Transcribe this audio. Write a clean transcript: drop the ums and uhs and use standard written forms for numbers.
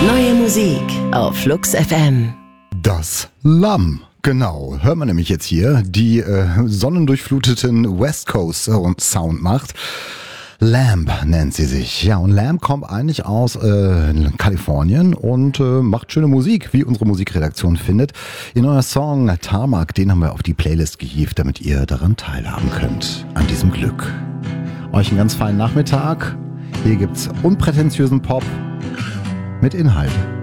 Neue Musik auf Flux FM. Das Lamm. Genau, hört man nämlich jetzt hier, die sonnendurchfluteten West Coast Sound macht. Lamb nennt sie sich. Ja, und Lamb kommt eigentlich aus Kalifornien und macht schöne Musik, wie unsere Musikredaktion findet. Ihr neuer Song Tarmac, den haben wir auf die Playlist gehievt, damit ihr daran teilhaben könnt, an diesem Glück. Euch einen ganz feinen Nachmittag. Hier gibt's unprätentiösen Pop mit Inhalt.